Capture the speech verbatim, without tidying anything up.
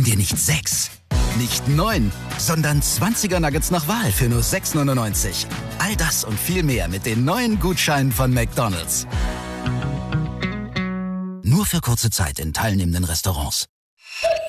dir nicht sechs, nicht neun, sondern zwanziger Nuggets nach Wahl für nur sechs neunundneunzig. All das und viel mehr mit den neuen Gutscheinen von McDonald's. Nur für kurze Zeit in teilnehmenden Restaurants.